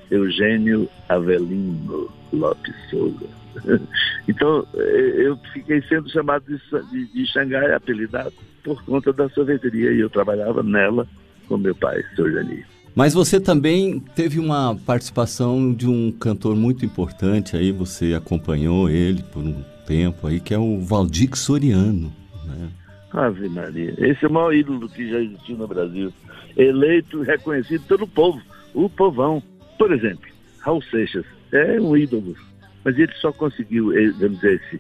Eugênio Avelino Lopes Souza. Então, eu fiquei sendo chamado de Xangai, apelidado, por conta da sorveteria, e eu trabalhava nela com meu pai, Sr. Jani. Mas você também teve uma participação de um cantor muito importante aí, você acompanhou ele por um tempo aí, que é o Valdir Soriano, né? Ave Maria, esse é o maior ídolo que já existiu no Brasil, eleito, reconhecido pelo povo, o povão. Por exemplo, Raul Seixas é um ídolo, mas ele só conseguiu, vamos dizer,